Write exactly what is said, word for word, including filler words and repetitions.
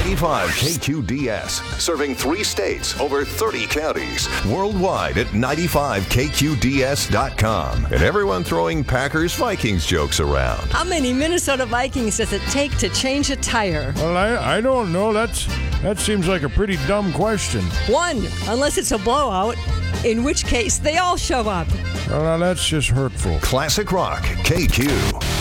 ninety-five K Q D S, serving three states, over thirty counties, worldwide at ninety-five K Q D S dot com. And everyone throwing Packers Vikings jokes around. How many Minnesota Vikings does it take to change a tire? Well, I, I don't know. That's that seems like a pretty dumb question. One, unless it's a blowout, in which case they all show up. Well, now that's just hurtful. Classic Rock, K Q.